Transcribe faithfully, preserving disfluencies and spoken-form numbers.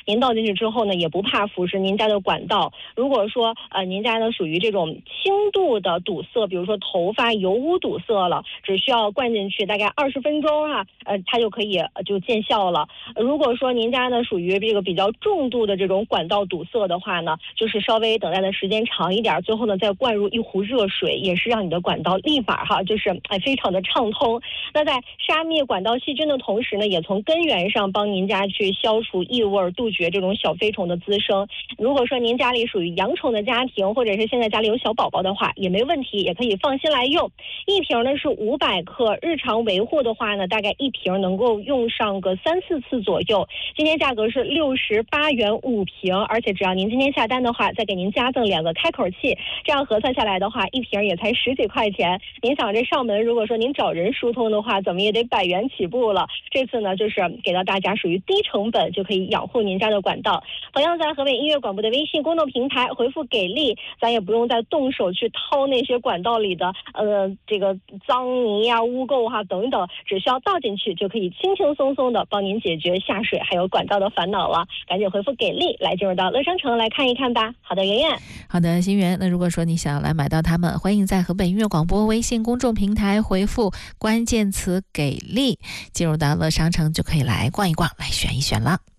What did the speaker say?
您倒进去之后呢，也不怕腐蚀您家的管道。如果说呃您家呢属于这种轻度的堵塞，比如说头发油污堵塞了，只需要灌进去大概二十分钟啊，呃它就可以呃就见效了。如果说您家呢属于这个比较重度的这种管道堵塞的话呢，就是稍微等待的时间长一点，最后呢再灌入一壶热水，也是让你的管道立马哈就是哎非常的畅通。那在杀灭管道细菌的同时呢，也从根源上帮您家去消除异味，杜绝这种小飞虫的滋生。如果说您家里属于养宠的家庭，或者是现在家里有小宝宝的话，也没问题，也可以放心来用。一瓶呢是五百克，日常维护的话呢，大概一瓶能够用上个三四次左右。今天价格是六十八元五瓶，而且只要您今天下单的话，再给您加赠两个开口器，这样核算下来的话，一瓶也才十几块钱。您想这上门，如果说您找人疏通的话，怎么也得百元起步了。这次呢，就是给到大家属于低成本就可以养护您家的管道。同样在河北音乐广播的微信公众平台回复给力，咱也不用再动手去掏那些管道里的呃这个脏泥啊、污垢哈、啊、等等，只需要倒进去就可以轻轻松松的帮您解决下水还有管道的烦恼了。赶紧回复给力来进入到乐商城来看一看吧。好的，圆圆。 好的，心源。那如果说你想来买到它们，欢迎在河北音乐广播微信公众平台回复关键词给力，进入到乐商城就可以来逛一逛，来选一选了。